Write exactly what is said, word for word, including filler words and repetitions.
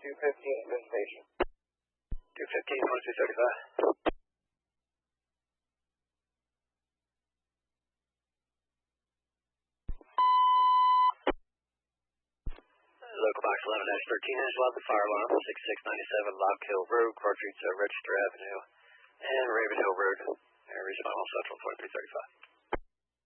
two fifteen visitation. two fifteen, twenty-two thirty-five. Local box eleven thirteen, Angelo, the fire alarm, sixty-six ninety-seven Lock Hill Road, Cartridge, uh, Register Avenue, and Raven Hill Road. And respond all Central forty-three thirty-five.